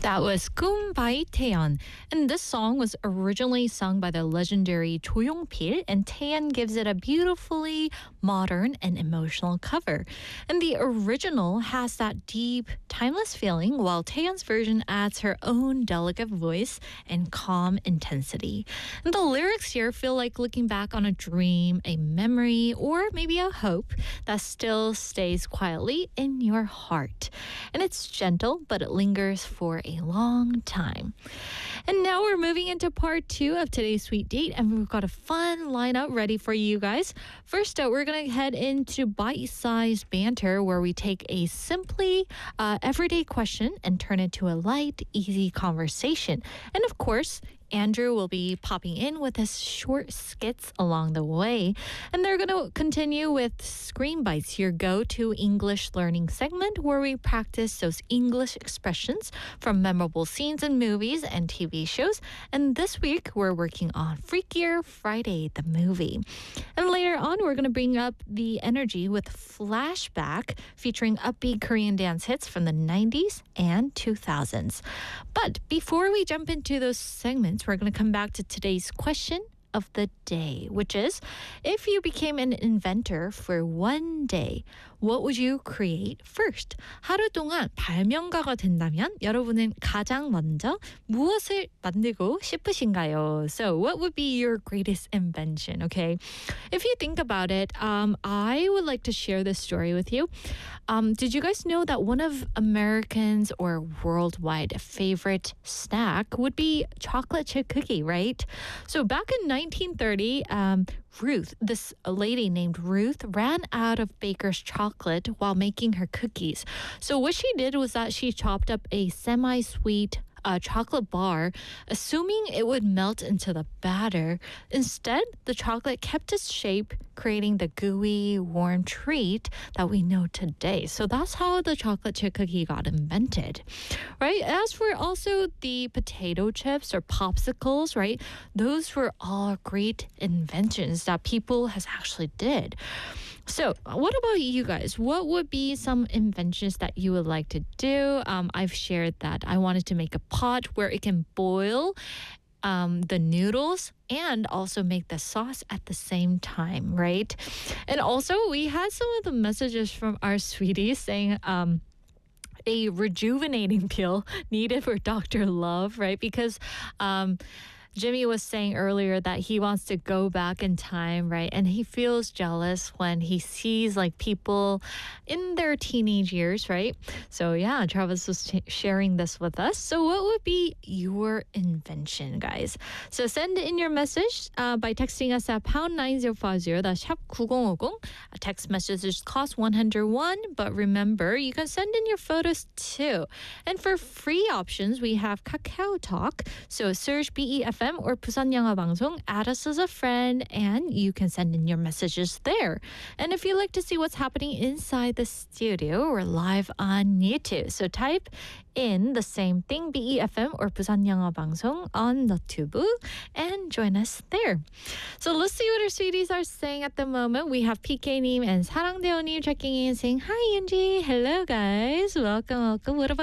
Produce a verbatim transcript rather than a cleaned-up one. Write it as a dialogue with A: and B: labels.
A: That was 꿈 by Taeyeon. And this song was originally sung by the legendary Cho Yong-pil, and Taeyeon gives it a beautifully modern and emotional cover. And the original has that deep, timeless feeling, while Taeyeon's version adds her own delicate voice and calm intensity. And the lyrics here feel like looking back on a dream, a memory, or maybe a hope that still stays quietly in your heart. And it's gentle, but it lingers for a long time. And now we're moving into part two of today's Sweet Date, and we've got a fun lineup ready for you guys. First up, we're going to head into bite-sized banter, where we take a simply uh, everyday question and turn it to a light, easy conversation. And of course, Andrew will be popping in with his short skits along the way. And they're going to continue with Screen Bites, your go-to English learning segment where we practice those English expressions from memorable scenes in movies and T V shows. And this week, we're working on Freakier Friday, the movie. And later on, we're going to bring up the energy with Flashback, featuring upbeat Korean dance hits from the nineties and two thousands. But before we jump into those segments, we're going to come back to today's question of the day, which is, if you became an inventor for one day, what would you create first? 하루 동안 발명가가 된다면 여러분은 가장 먼저 무엇을 만들고 싶으신가요? So what would be your greatest invention, okay? If you think about it, um, I would like to share this story with you. Um, did you guys know that one of Americans' or worldwide favorite snack would be chocolate chip cookie, right? So back in nineteen thirty, um, Ruth, this lady named Ruth, ran out of baker's chocolate while making her cookies. So what she did was that she chopped up a semi-sweet uh, chocolate bar, assuming it would melt into the batter. Instead, the chocolate kept its shape, creating the gooey, warm treat that we know today. So that's how the chocolate chip cookie got invented, right? As for also the potato chips or popsicles, right? Those were all great inventions that people has actually did. So what about you guys? What would be some inventions that you would like to do? Um, I've shared that I wanted to make a pot where it can boil um, the noodles and also make the sauce at the same time, right? And also we had some of the messages from our sweeties saying, um, a rejuvenating pill needed for Doctor Love, right? Because um, Jimmy was saying earlier that he wants to go back in time, right? And he feels jealous when he sees like people in their teenage years, right? So yeah, Travis was sh- sharing this with us. So what would be your invention, guys? So send in your message uh, by texting us at pound nine zero five zero, that's 샵 구공오공. A text messages cost one hundred one, but remember, you can send in your photos too. And for free options, we have Kakao Talk. So search B E F M or Busan 영어 방송, add us as a friend, and you can send in your messages there. And if you'd like to see what's happening inside the studio, we're live on YouTube. So type in the same thing, B E F M or Busan 영어 방송 on YouTube, and join us there. So let's see what our sweeties are saying at the moment. We have PK님 and 사랑대호님 checking in saying, hi, Angie. Hello, guys. Welcome, welcome. What about